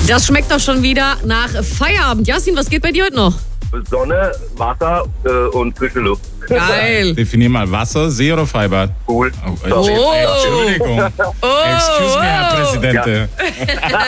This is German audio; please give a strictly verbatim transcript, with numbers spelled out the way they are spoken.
Das schmeckt doch schon wieder nach Feierabend. Yasin, was geht bei dir heute noch? Sonne, Wasser äh, und frische Luft. Geil. Definier mal Wasser, See oder Freibad? Cool. Oh, Sorry. Entschuldigung. Oh. Excuse me, Herr Präsident. Ja.